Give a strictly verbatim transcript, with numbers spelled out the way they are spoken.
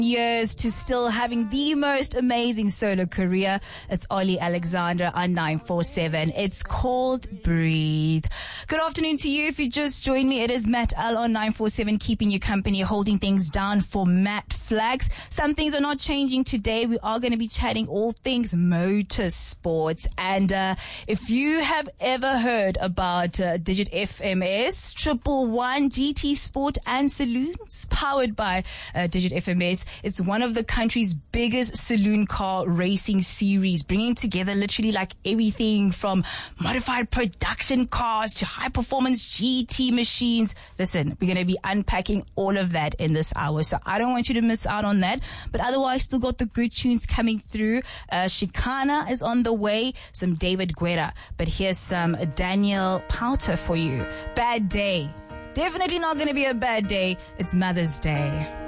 Years to still having the most amazing solo career. It's Ollie Alexander on nine four seven. It's called Breathe. Good afternoon to you. If you just joined me, it is Matt L on nine four seven, keeping you company, holding things down for Matt Flags. Some things are not changing today. We are going to be chatting all things motorsports. And uh, if you have ever heard about uh, Digit F M S, Triple One, G T Sport and Saloons, powered by uh, Digit F M S, it's one of the country's biggest saloon car racing series, bringing together literally like everything from modified production cars to high performance G T machines. Listen, we're going to be unpacking all of that in this hour, so I don't want you to miss out on that. But otherwise, still got the good tunes coming through. Uh, Chicana is on the way, some David Guetta, but here's some Daniel Powter for you. Bad Day. Definitely not going to be a bad day. It's Mother's Day.